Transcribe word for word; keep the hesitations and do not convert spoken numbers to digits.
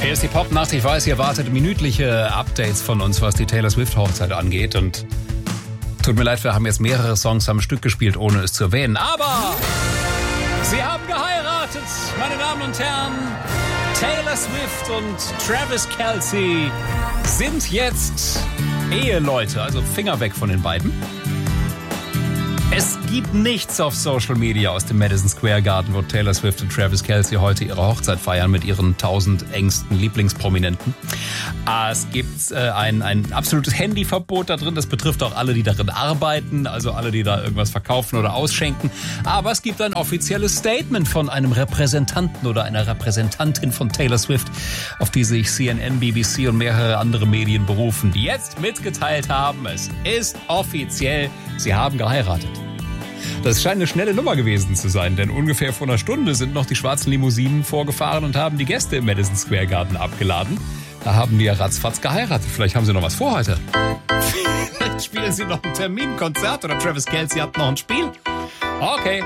Hier ist die Pop-Nacht. Ich weiß, ihr wartet minütliche Updates von uns, was die Taylor Swift-Hochzeit angeht. Und tut mir leid, wir haben jetzt mehrere Songs am Stück gespielt, ohne es zu erwähnen. Aber sie haben geheiratet, meine Damen und Herren. Taylor Swift und Travis Kelce sind jetzt Eheleute. Also Finger weg von den beiden. Es gibt nichts auf Social Media aus dem Madison Square Garden, wo Taylor Swift und Travis Kelce heute ihre Hochzeit feiern mit ihren tausend engsten Lieblingsprominenten. Es gibt äh, ein, ein absolutes Handyverbot da drin. Das betrifft auch alle, die darin arbeiten, also alle, die da irgendwas verkaufen oder ausschenken. Aber es gibt ein offizielles Statement von einem Repräsentanten oder einer Repräsentantin von Taylor Swift, auf die sich C N N, B B C und mehrere andere Medien berufen, die jetzt mitgeteilt haben, es ist offiziell, sie haben geheiratet. Das scheint eine schnelle Nummer gewesen zu sein, denn ungefähr vor einer Stunde sind noch die schwarzen Limousinen vorgefahren und haben die Gäste im Madison Square Garden abgeladen. Da haben die ja ratzfatz geheiratet. Vielleicht haben sie noch was vor heute. Vielleicht spielen sie noch ein Terminkonzert oder Travis Kelce hat noch ein Spiel. Okay.